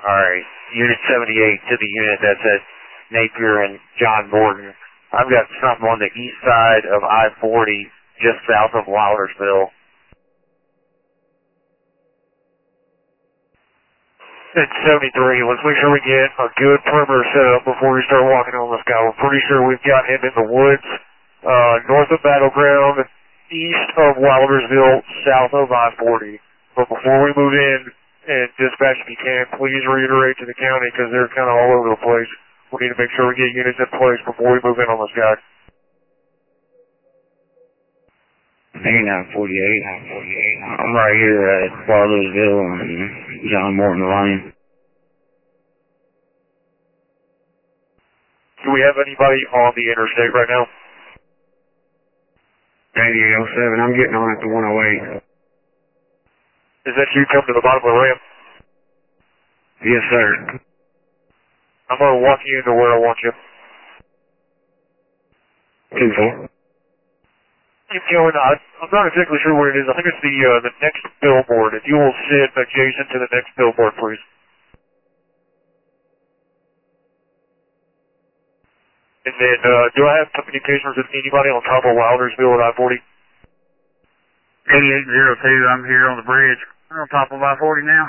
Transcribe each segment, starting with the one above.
Alright, Unit 78 to the unit that's at Napier and John Morton. I've got something on the east side of I-40, just south of Wildersville. It's 73. Let's make sure we get a good perimeter set up before we start walking on this guy. We're pretty sure we've got him in the woods, north of Battleground, east of Wildersville, south of I-40. But before we move in, and dispatch if you can, please reiterate to the county because they're kind of all over the place. We need to make sure we get units in place before we move in on this guy. 8948. I'm right here at Barlowsville and John Morton Lane. Do we have anybody on the interstate right now? 8807. I'm getting on at the 108. Is that you coming to the bottom of the ramp? Yes, sir. I'm going to walk you into where I want you. 2-4. Keep going. I'm not exactly sure where it is. I think it's the next billboard. If you will sit adjacent to the next billboard, please. And then, do I have communications with anybody on top of Wildersville at I-40? 8802, I'm here on the bridge. I'm on top of I-40 now.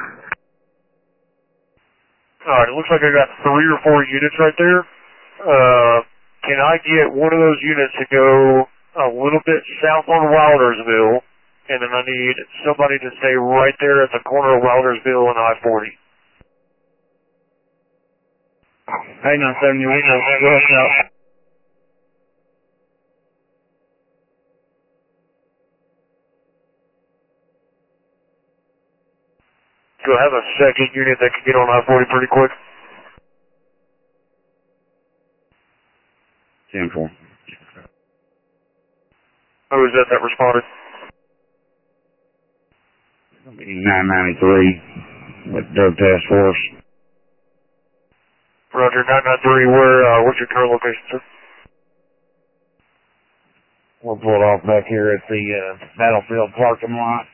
Alright, it looks like I got 3 or 4 units right there. Can I get one of those units to go a little bit south on Wildersville, and then I need somebody to stay right there at the corner of Wildersville and I-40. Hey, 971, go ahead now. Do I have a second unit that can get on I-40 pretty quick? 10-4. Who is that responded? 993 with Doug Task Force. Roger, 993, what's your current location, sir? We'll pull it off back here at the Battlefield parking lot.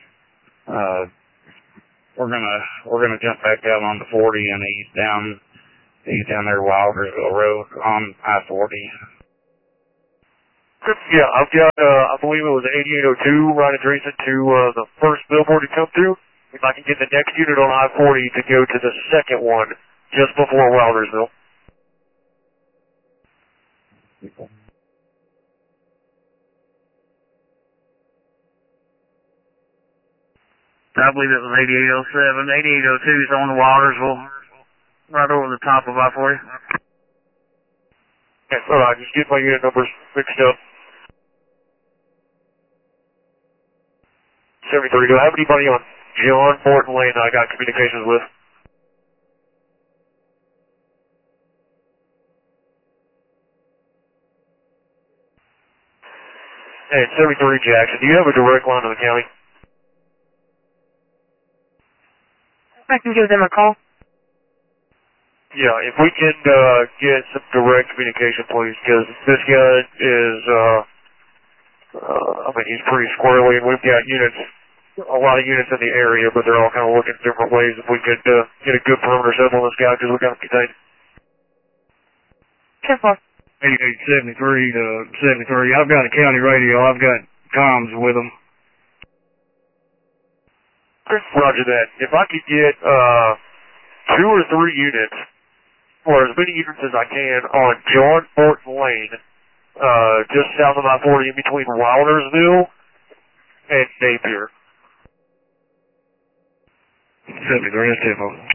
We're gonna jump back out on the 40 and ease down there Wildersville Road on I-40. Yeah, I've got, I believe it was 8802 right adjacent to the first billboard to come through. If I can get the next unit on I-40 to go to the second one just before Wildersville. I believe it was 8807. 8802 is on the Wildersville, right over the top of I-40. Okay, alright, just get my unit numbers mixed up. 73, do I have anybody on John Morton Lane that I got communications with? Hey, 73 Jackson, do you have a direct line to the county? I can give them a call. Yeah, if we can get some direct communication, please, because this guy is, I mean, he's pretty squirrely, and we've got units, a lot of units in the area, but they're all kind of looking different ways. If we could get a good perimeter set on this guy, because we got him contained. 10-4. 8873 to 73. I've got a county radio. I've got comms with them. Roger that. If I could get 2 or 3 units, or as many units as I can, on John Morton Lane, just south of I-40 in between Wildersville and Napier. 73 is 10-4.